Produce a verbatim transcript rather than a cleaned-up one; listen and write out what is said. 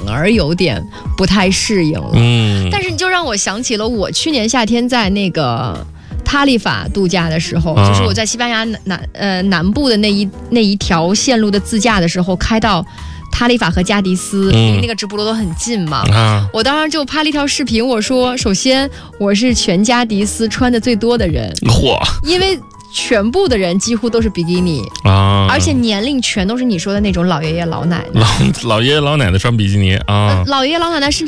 而有点不太适应了。嗯，但是你就让我想起了我去年夏天在那个塔利法度假的时候，啊、就是我在西班牙南呃南部的那一那一条线路的自驾的时候，开到塔利法和加迪斯，嗯、离那个直布罗都很近嘛。啊、我当时就拍了一条视频，我说，首先我是全加迪斯穿的最多的人，嚯，因为全部的人几乎都是比基尼啊，而且年龄全都是你说的那种老爷爷老奶奶， 老老爷爷老奶奶穿比基尼啊， 老爷爷老奶奶甚至